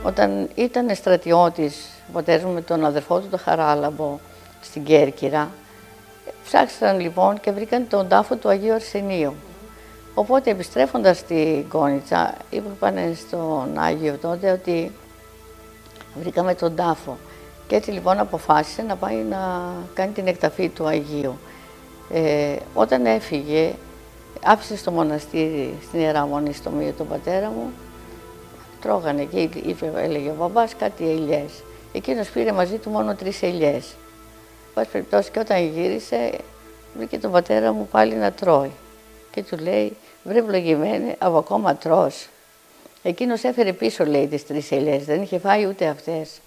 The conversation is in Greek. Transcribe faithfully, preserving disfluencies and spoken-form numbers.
Όταν ήταν στρατιώτης ο πατέρας μου με τον αδερφό του, τον Χαράλαμπο, στην Κέρκυρα, ψάξαν λοιπόν και βρήκαν τον τάφο του Αγίου Αρσενίου. Οπότε επιστρέφοντας στη Κόνιτσα, είπαν στον Άγιο τότε ότι βρήκαμε τον τάφο. Και έτσι λοιπόν αποφάσισε να πάει να κάνει την εκταφή του Αγίου. Ε, όταν έφυγε, άφησε στο μοναστήρι, στην Ιερά Μονή, στο Μείο, τον πατέρα μου. Τρώγανε και είπε, έλεγε ο μπαμπάς, κάτι ελιές. Εκείνος πήρε μαζί του μόνο τρεις ελιές. Πάση περιπτώσει, και όταν γύρισε, βρήκε τον πατέρα μου πάλι να τρώει. Και του λέει, βρε ευλογημένε, από ακόμα τρως. Εκείνος έφερε πίσω, λέει, τις τρεις ελιές, δεν είχε φάει ούτε αυτές.